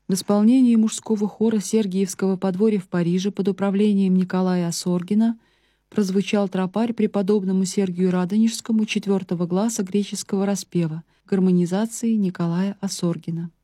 В исполнении мужского хора Сергиевского подворья в Париже под управлением Николая Осоргина прозвучал тропарь преподобному Сергию Радонежскому четвертого гласа греческого распева в гармонизации Николая Осоргина.